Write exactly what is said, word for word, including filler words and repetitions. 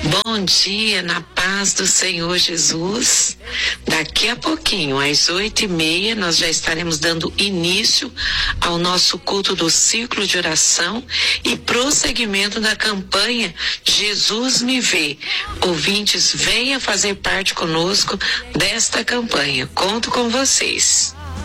Bom dia, na paz do Senhor Jesus. Daqui a pouquinho, às oito e meia, nós já estaremos dando início ao nosso culto do ciclo de oração e prosseguimento da campanha Jesus me vê. Ouvintes, venha fazer parte conosco desta campanha. Conto com vocês.